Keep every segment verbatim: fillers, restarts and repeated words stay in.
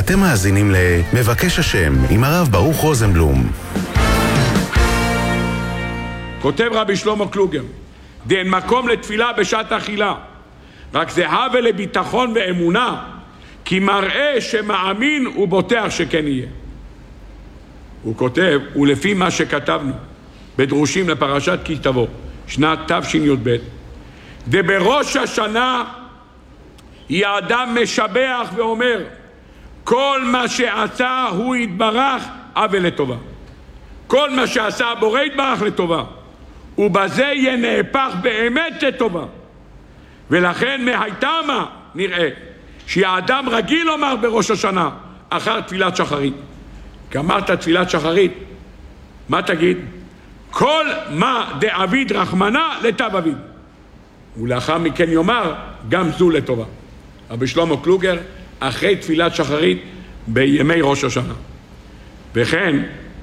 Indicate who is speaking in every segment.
Speaker 1: אתם מאזינים למבקש השם עם הרב ברוך רוזנבלום.
Speaker 2: כותב רבי שלמה קלוגר, דין מקום לתפילה בשעת אכילה, רק זה הווה לביטחון ואמונה, כי מראה שמאמין ובוטח שכן יהיה. הוא כותב, ולפי מה שכתבנו בדרושים לפרשת כי תבוא, שנת תשי"ב, דבראש השנה היא האדם משבח ואומר, כל מה שעשה הוא יתברך אבל לטובה. כל מה שעשה הבורא יתברך לטובה, ובזה יהיה נהפך באמת לטובה. ולכן מהייתמה נראה שהאדם רגיל לומר בראש השנה אחר תפילת שחרית. גמרת תפילת שחרית, מה תגיד? כל מה דאביד רחמנה לטב אביד. ולאחר מכן יאמר גם זו לטובה. רבי שלמה קלוגר אחרי תפילת שחרית בימי ראש השנה. וכן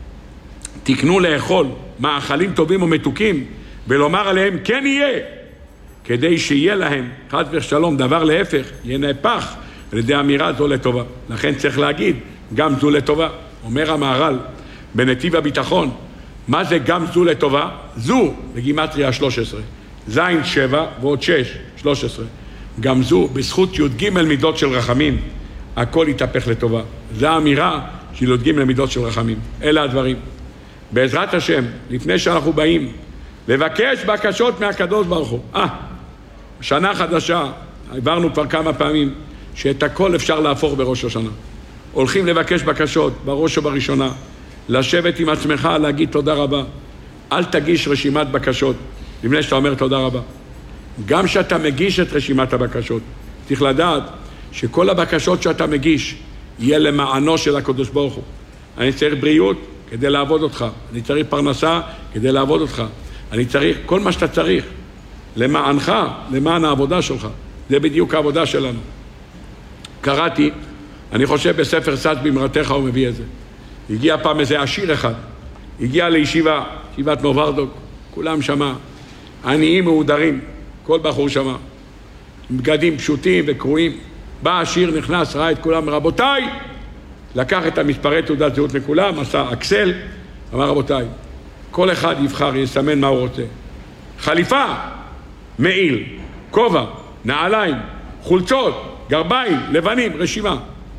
Speaker 2: תקנו לאכול מאכלים טובים ומתוקים ולומר עליהם כן יהיה, כדי שיהיה להם חס ושלום דבר להפך, יהיה נהפך על ידי אמירה זו לטובה. לכן צריך להגיד גם זו לטובה. אומר המהר"ל בנתיב הביטחון, מה זה גם זו לטובה? זו בגימטריה שלוש עשרה, זין שבע ועוד שש, שלוש עשרה. גם זו בזכות י"ג מידות של רחמים הכל יתהפך לטובה. זו האמירה של י"ג מידות של רחמים. אלה הדברים. בעזרת השם, לפני שאנחנו באים לבקש בקשות מהקדוש ברוך הוא, אה, שנה חדשה, עברנו כבר כמה פעמים שאת הכל אפשר להפוך בראש השנה. הולכים לבקש בקשות בראש ובראשונה, לשבת עם עצמך, להגיד תודה רבה. אל תגיש רשימת בקשות לפני שאתה אומר תודה רבה. גם שאתה מגיש את רשימת הבקשות, צריך לדעת שכל הבקשות שאתה מגיש יהיה למענו של הקדוש ברוך הוא. אני צריך בריאות כדי לעבוד אותך, אני צריך פרנסה כדי לעבוד אותך, אני צריך כל מה שאתה צריך למענך, למען העבודה שלך. זה בדיוק העבודה שלנו. קראתי, אני חושב בספר סץ במרתך הוא מביא את זה. הגיע פעם איזה עשיר אחד, הגיע לישיבה, ישיבת נוברדוק, כולם שמה, עניים מהודרים, כל בחור שמה, בגדים פשוטים וקרועים. בא עשיר, נכנס, ראה את כולם, רבותיי, לקח את המספרי תעודת זהות לכולם, עשה אקסל, אמר רבותיי, כל אחד יבחר, יסמן מה הוא רוצה. חליפה, מעיל, כובע, נעליים, חולצות, גרביים, לבנים, רשימה.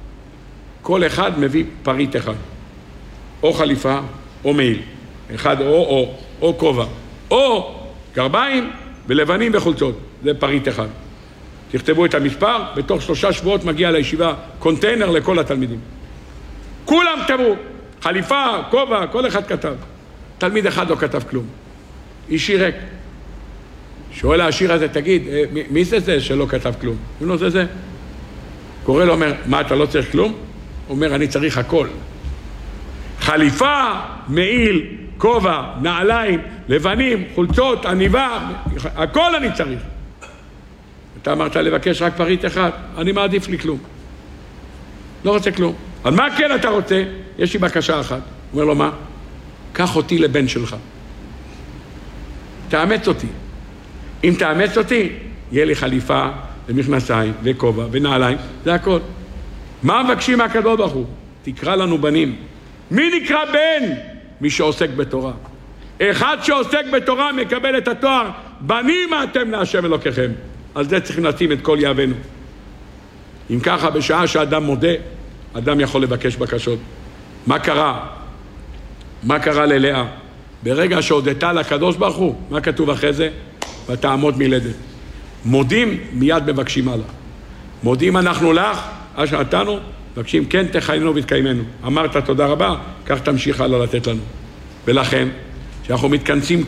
Speaker 2: כל אחד מביא פריט אחד. או חליפה, או מעיל. אחד או או, או כובע. או גרביים ולבנים וחולצות. זה פריט אחד. תכתבו את המספר, בתוך שלושה שבועות מגיע לישיבה קונטיינר לכל התלמידים. כולם כתבו, חליפה, כובע, כל אחד כתב. תלמיד אחד לא כתב כלום. אישי ריק. שואל העשיר הזה, תגיד, מי, מי זה זה שלא כתב כלום? הוא לא זה זה. קורא לו, אומר, מה, אתה לא צריך כלום? הוא אומר, אני צריך הכל. חליפה, מעיל, כובע, נעליים, לבנים, חולצות, עניבה, הכל אני צריך. אתה אמרת לבקש רק פריט אחד, אני מעדיף לי כלום. לא רוצה כלום. אבל מה כן אתה רוצה? יש לי בקשה אחת. הוא אומר לו, מה? קח אותי לבן שלך. תאמץ אותי. אם תאמץ אותי, יהיה לי חליפה ומכנסיים וכובע ונעליים, זה הכל. מה מבקשים מהקדוש ברוך הוא? תקרא לנו בנים. מי נקרא בן? מי שעוסק בתורה. אחד שעוסק בתורה מקבל את התואר, בנים אתם להשם אלוקיכם. על זה צריכים לשים את כל יהבנו. אם ככה, בשעה שאדם מודה, אדם יכול לבקש בקשות. מה קרה? מה קרה ללאה? ברגע שהודתה לקדוש ברוך הוא, מה כתוב אחרי זה? ותעמוד מלדת. מודים, מיד מבקשים הלאה. מודים אנחנו לך, אז נתנו, מבקשים כן תחיינו ותקיימנו. אמרת תודה רבה, כך תמשיך הלאה לתת לנו. ולכן, שאנחנו מתכנסים